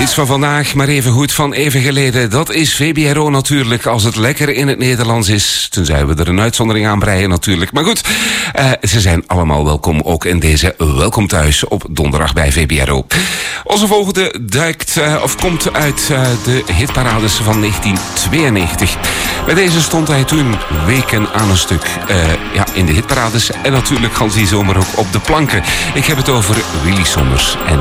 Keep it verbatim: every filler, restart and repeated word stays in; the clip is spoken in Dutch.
Hits van vandaag, maar even goed van even geleden. Dat is V B R O natuurlijk, als het lekker in het Nederlands is. Tenzij we er een uitzondering aan breien natuurlijk. Maar goed, uh, ze zijn allemaal welkom, ook in deze Welkom Thuis op donderdag bij V B R O. Onze volgende duikt, uh, of komt uit uh, de hitparades van negentien tweeënnegentig. Bij deze stond hij toen weken aan een stuk uh, ja, in de hitparades. En natuurlijk gans die zomer ook op de planken. Ik heb het over Willy Sommers en